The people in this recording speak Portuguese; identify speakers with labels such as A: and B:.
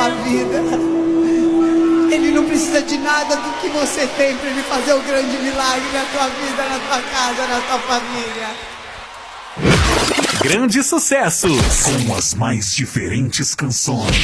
A: tua vida. Ele não precisa de nada do que você tem para ele fazer o grande milagre na tua vida, na tua casa, na tua família.
B: Grandes sucessos com as mais diferentes canções.